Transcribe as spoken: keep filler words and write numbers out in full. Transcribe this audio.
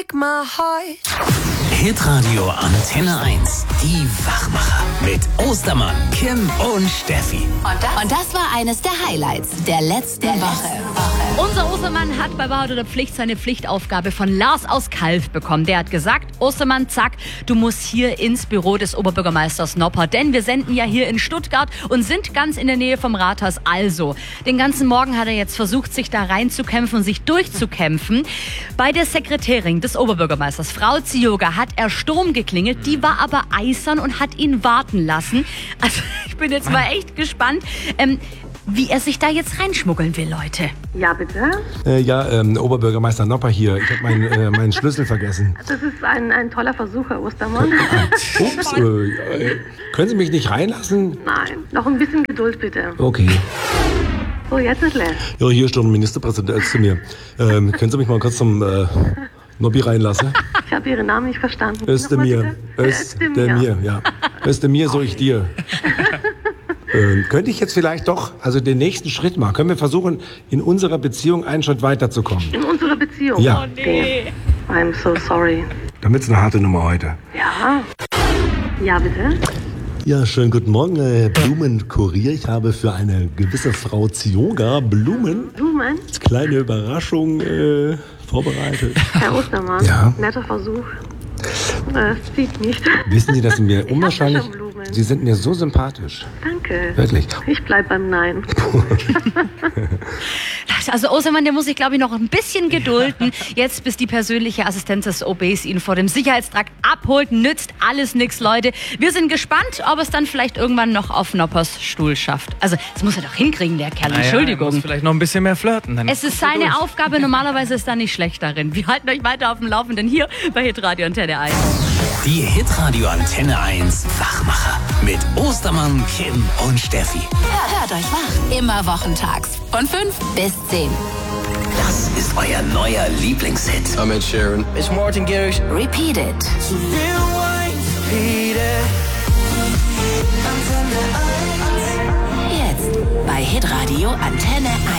Hitradio Antenne eins. Die Wachmacher. Mit Ostermann, Kim und Steffi. Und das, und das war eines der Highlights der letzten der Woche. Woche. Unser Ostermann hat bei Wahrheit oder Pflicht seine Pflichtaufgabe von Lars aus Calw bekommen. Der hat gesagt, Ostermann, zack, du musst hier ins Büro des Oberbürgermeisters Nopper. Denn wir senden ja hier in Stuttgart und sind ganz in der Nähe vom Rathaus. Also, den ganzen Morgen hat er jetzt versucht, sich da reinzukämpfen und sich durchzukämpfen. Bei der Sekretärin des Oberbürgermeisters, Frau Zioga, hat er Sturm geklingelt. Die war aber eisern und hat ihn warten lassen. Also, ich bin jetzt mal echt gespannt, ähm, wie er sich da jetzt reinschmuggeln will, Leute. Ja, bitte? Äh, ja, ähm, Oberbürgermeister Nopper hier. Ich habe meinen, äh, meinen Schlüssel vergessen. Das ist ein, ein toller Versuch, Herr Ostermann. Ups, äh, äh, können Sie mich nicht reinlassen? Nein, noch ein bisschen Geduld, bitte. Okay. So, jetzt ist leer. Ja, hier ist ein Ministerpräsident zu mir. Ähm, können Sie mich mal kurz zum äh, Nobby reinlassen? Ich habe Ihren Namen nicht verstanden. Özdemir. Özdemir, ja. Özdemir, so ich dir. Ähm, könnte ich jetzt vielleicht doch, also den nächsten Schritt machen? Können wir versuchen, in unserer Beziehung einen Schritt weiterzukommen? In unserer Beziehung? Ja. Oh nee. I'm so sorry. Dann wird's eine harte Nummer heute. Ja. Ja, bitte? Ja, schönen guten Morgen, äh, Blumenkurier. Ich habe für eine gewisse Frau Zioga Blumen Blumen? als kleine Überraschung äh, vorbereitet. Herr Ostermann, Ja? netter Versuch. Äh, Es sieht nicht. Wissen Sie, dass Sie mir Ich unwahrscheinlich... hatte schon Blumen. Sie sind mir so sympathisch. Danke. Wirklich. Ich bleib beim Nein. Also Ostermann, der muss sich, glaube ich, noch ein bisschen gedulden. Jetzt, bis die persönliche Assistenz des O Bs ihn vor dem Sicherheitstrakt abholt, nützt alles nix, Leute. Wir sind gespannt, ob es dann vielleicht irgendwann noch auf Noppers Stuhl schafft. Also, das muss er doch hinkriegen, der Kerl. Naja, Entschuldigung. er muss vielleicht noch ein bisschen mehr flirten. Dann Es ist seine Aufgabe, normalerweise ist er nicht schlecht darin. Wir halten euch weiter auf dem Laufenden hier bei Hitradio Antenne eins. Die Hitradio Antenne eins Wachmacher. Mit Ostermann, Kim und Steffi. Hört, hört euch wach. Immer wochentags von fünf bis zehn. Das ist euer neuer Lieblingshit. I'm Ed Sheeran. It's Martin Garrix. Repeat it. Jetzt bei Hitradio Antenne eins.